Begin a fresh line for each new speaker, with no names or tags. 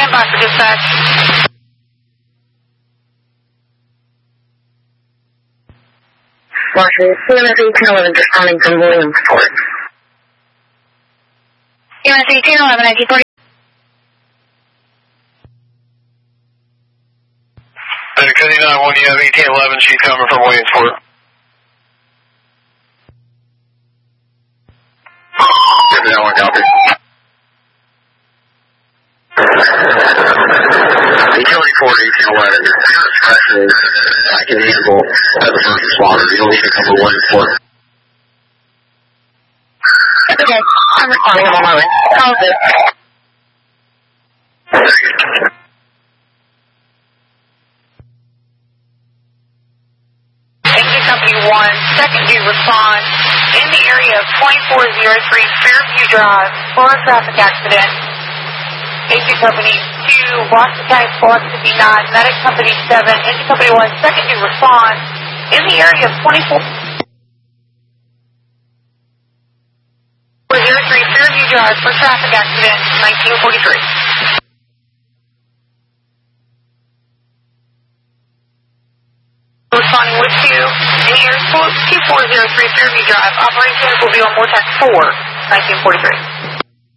Stand by for dispatch.
Marshall, CMS 1811 responding from Williamsport.
CMS 1811, 1940.
Kenny 91, you have 1811, she's coming from Williamsport. Kenny 91, copy. Utility 4 1811, your expression is I can handle as a first responder. You don't need to come to Williamsport.
Okay, I'm responding in a moment. Call this.
Company 1, second due respond in the area of 2403 Fairview Drive for a traffic accident. Agent Company 2, Washington County Squad 59, Medic Company 7, Agent Company 1, second due respond in the area of 2403 Fairview Drive for traffic accident 1943. Responding with 2, in the area 2403 Fairview Drive. Operations will be on Vortex 4, 1943.